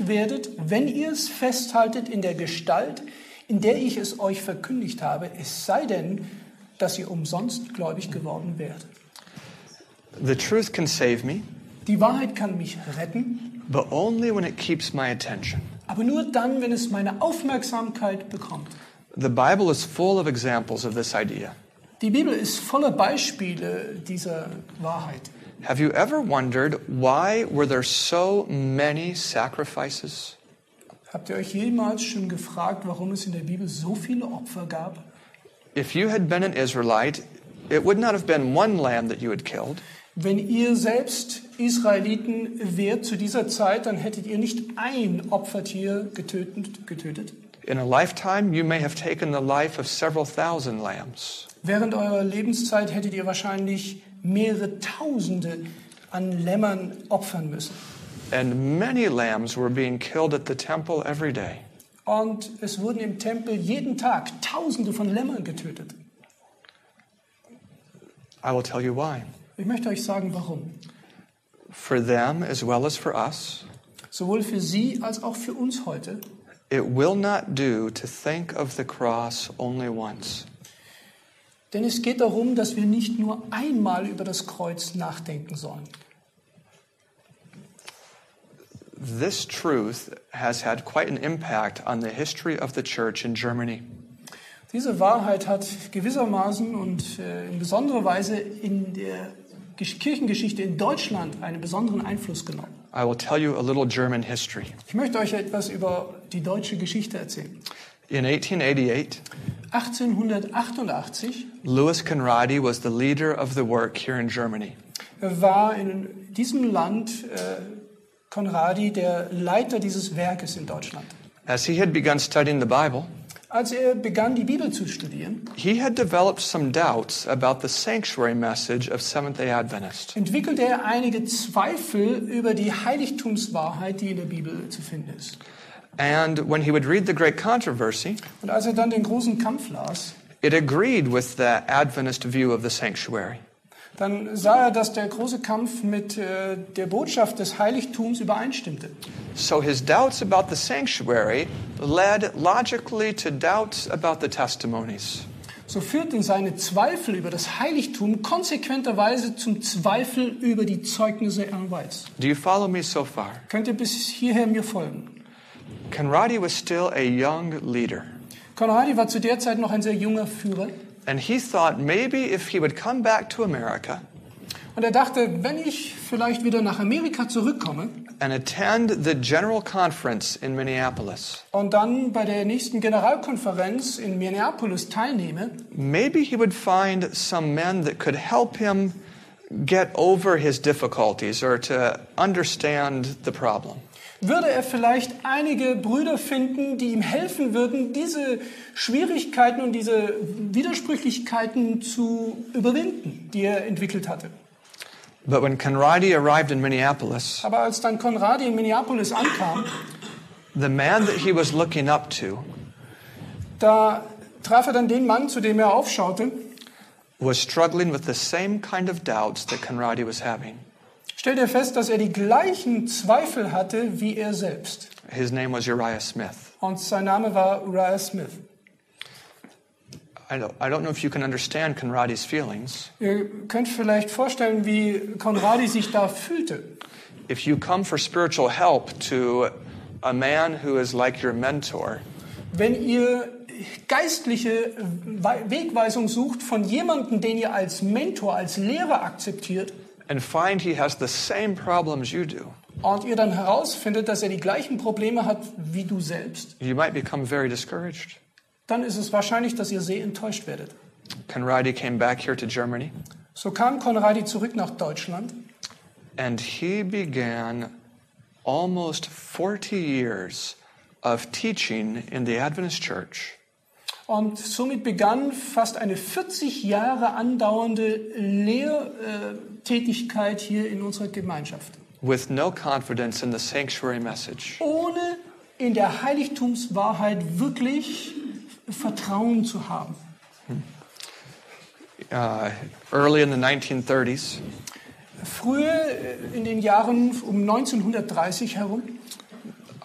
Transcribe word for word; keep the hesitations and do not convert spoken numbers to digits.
gemacht werdet, wenn ihr es festhaltet in der Gestalt, in der ich es euch verkündigt habe, es sei denn, dass ihr umsonst gläubig geworden wärt. The truth can save me, Die Wahrheit kann mich retten, but only when it keeps my attention. aber nur dann, wenn es meine Aufmerksamkeit bekommt. The Bible is full of examples of this idea. Die Bibel ist voller Beispiele dieser Wahrheit. Have you ever wondered why were there so many sacrifices? Habt ihr euch jemals schon gefragt, warum es in der Bibel so viele Opfer gab? If you had been an Israelite, it would not have been one lamb that you had killed. Wenn ihr selbst Israeliten wärt zu dieser Zeit, dann hättet ihr nicht ein Opfertier getötet. getötet. In a lifetime, you may have taken the life of several thousand lambs. Während eurer Lebenszeit hättet ihr wahrscheinlich mehrere Tausende an Lämmern opfern müssen. And many lambs were being killed at the temple every day. Und es wurden im Tempel jeden Tag Tausende von Lämmern getötet. I will tell you why. Ich möchte euch sagen, warum. For them as well as for us, Sowohl für sie als auch für uns heute. it will not do to think of the cross only once. Denn es geht darum, dass wir nicht nur einmal über das Kreuz nachdenken sollen. This truth has had quite an impact on the history of the church in Germany. Diese Wahrheit hat gewissermaßen und äh, in besonderer Weise in der Gesch- Kirchengeschichte in Deutschland einen besonderen Einfluss genommen. I will tell you a little German history. Ich möchte euch etwas über die deutsche Geschichte erzählen. In eighteen eighty-eight, achtzehnhundertachtundachtzig Louis Conradi was the leader of the work here in Germany. war in diesem Land äh, Conradi der Leiter dieses Werkes in Deutschland. As he had begun studying the Bible, Als er begann, die Bibel zu studieren, he had developed some doubts about the sanctuary message of Seventh-day Adventists. entwickelte er einige Zweifel über die Heiligtumswahrheit, die in der Bibel zu finden ist. And when he would read the Great Controversy, Und als er dann den großen Kampf las, it agreed with the Adventist view of the sanctuary. dann sah er, dass der große Kampf mit äh, der Botschaft des Heiligtums übereinstimmte. So his doubts about the sanctuary led logically to doubts about the testimonies. So führten seine Zweifel über das Heiligtum konsequenterweise zum Zweifel über die Zeugnisse Ellen Whites. Do you follow me so far? Könnt ihr bis hierher mir folgen? Conradi was still a young leader. Conradi war zu der Zeit noch ein sehr junger Führer. And he thought maybe if he would come back to America Und er dachte, wenn ich vielleicht wieder nach Amerika zurückkomme and attend the General Conference in Minneapolis, und dann bei der nächsten Generalkonferenz in Minneapolis teilnehme, maybe he would find some men that could help him get over his difficulties or to understand the problem. würde er vielleicht einige Brüder finden, die ihm helfen würden, diese Schwierigkeiten und diese Widersprüchlichkeiten zu überwinden, die er entwickelt hatte. But when Conradi arrived in Minneapolis, Aber als dann Conradi in Minneapolis ankam, the man that he was looking up to da traf er dann den Mann, zu dem er aufschaute, was struggling with the same kind of doubts that Conradi was having. stellte er fest, dass er die gleichen Zweifel hatte wie er selbst. His name was Uriah Smith. Und sein Name war Uriah Smith. I don't, I don't know if you can understand Conradi's feelings. Ihr könnt vielleicht vorstellen, wie Conradi sich da fühlte. If you come for spiritual help to a man who is like your mentor, Wenn ihr geistliche Wegweisung sucht von jemandem, den ihr als Mentor, als Lehrer akzeptiert, and find he has the same problems you do, und ihr dann herausfindet, dass er die gleichen Probleme hat wie du selbst, you might become very discouraged. dann ist es wahrscheinlich, dass ihr sehr enttäuscht werdet. Conradi came back here to Germany, So kam Conradi zurück nach Deutschland and he began almost forty years of teaching in the Adventist Church. und somit begann fast eine vierzig Jahre andauernde Lehrtätigkeit hier in unserer Gemeinschaft. With no confidence in the sanctuary message. Ohne in der Heiligtumswahrheit wirklich Vertrauen zu haben. Uh, early in the nineteen thirties, Früher in den Jahren um neunzehnhundertdreißig herum